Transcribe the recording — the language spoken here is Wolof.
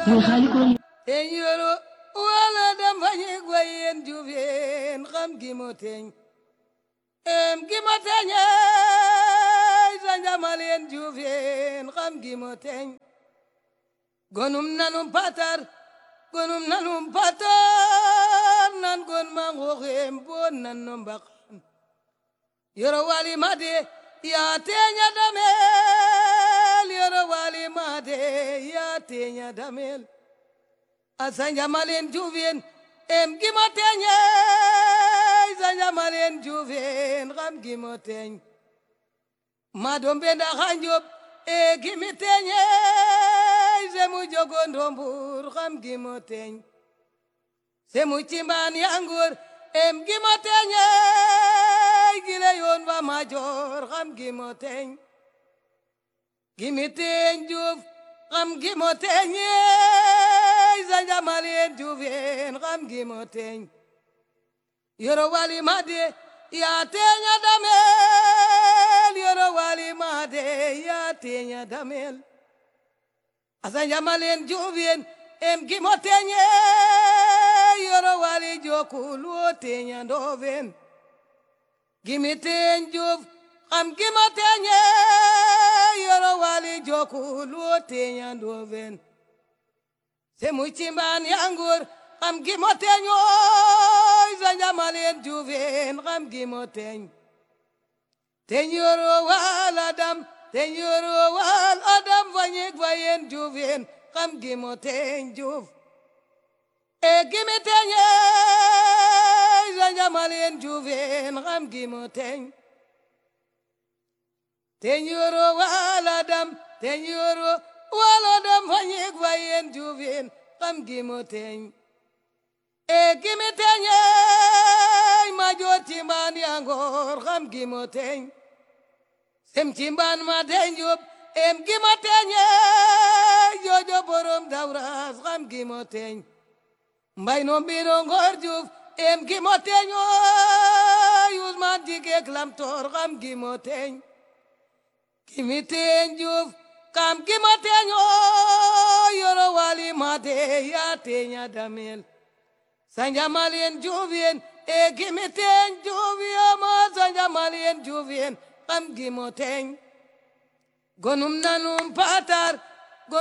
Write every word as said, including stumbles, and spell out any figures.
ten yoro wala dam fañi gwayen juvien xam gi mo teñ em gi mo teñe sanjamalien juvien xam gi mo teñ gonum nanum patar gonum nanum patar nan gon mangoxem bon nan no mbaqan yoro wali made ya teña damel yoro wali made ya teña damel asanjamalien juvien em gi mo teñe sanjamalien juvien xam gi mo teñ madom benda xanjob e gi mi teñe semu jogo ndombur xam gi mo teñ semu cimban yangur em gi mo teñe gile yoon wa major xam gi mo teñ gi mi teñ juf xam gi mo teñe sanjamalien juvien xam gi mo teñ yoro wali made ya teña damel yoro wali made ya teña damel asanjamalien juvien em gi mo teñe yoro wali jokul wo teña ndoven gi mi teñ juf xam gi mo teñe yoro wali jokul wo teña ndoven semu cimban yangur xam gi mo teñ oy sanjamalien juvien xam gi mo teñ teñ yoro wal adam teñ yoro wal adam fañik fayen juvien xam gi mo teñ juf e gi mi teñ ey sanjamalien juvien xam gi mo teñ teñ yoro wal adam teñ yoro wal adam fañik fayen juvien xam gi mo teñ e gi mi teñ ey major cimban yangor xam gi mo teñ sem cimban ma teñ jub em gi mo teñ ey jojo borom dawras xam gi mo teñ mbay no mbino ngor juf em gi mo teñ oy usman jigek lamtor xam gi mo teñ gi mi teñ juf kam gi mo teñ oy yoro wali made ya teña damel sanjamalien juvien e gi mi teñ juviyama sanjamalien juvien xam gi mo teñ gonum nanum patar